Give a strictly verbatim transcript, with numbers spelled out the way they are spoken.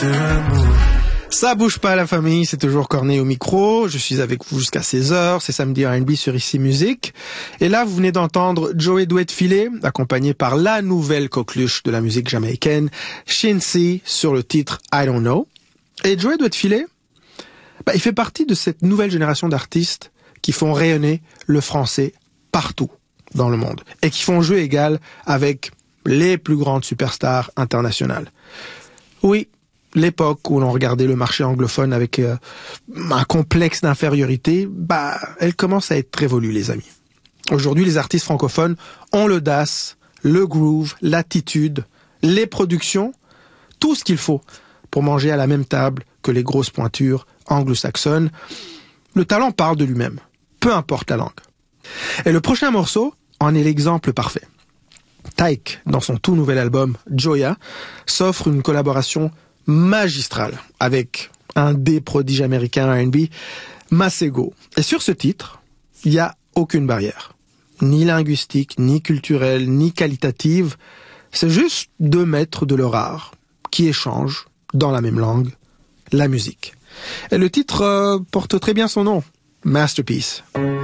Ça bouge pas la famille, c'est toujours Corneille au micro, je suis avec vous jusqu'à seize heures, c'est samedi R and B sur Ici Musique. Et là, vous venez d'entendre Joey Douet-Filet, accompagné par la nouvelle coqueluche de la musique jamaïcaine, Shincy, sur le titre I Don't Know. Et Joey Douet-Filet, bah, il fait partie de cette nouvelle génération d'artistes qui font rayonner le français partout dans le monde et qui font jeu égal avec les plus grandes superstars internationales. Oui, l'époque où l'on regardait le marché anglophone avec euh, un complexe d'infériorité, bah, elle commence à être révolue, les amis. Aujourd'hui, les artistes francophones ont l'audace, le groove, l'attitude, les productions, tout ce qu'il faut pour manger à la même table que les grosses pointures anglo-saxonnes. Le talent parle de lui-même, peu importe la langue. Et le prochain morceau en est l'exemple parfait. Tyke, dans son tout nouvel album Joya, s'offre une collaboration magistrale avec un des prodiges américains R and B, Masego. Et sur ce titre, il n'y a aucune barrière, ni linguistique, ni culturelle, ni qualitative. C'est juste deux maîtres de leur art qui échangent dans la même langue, la musique. Et le titre euh, porte très bien son nom, Masterpiece.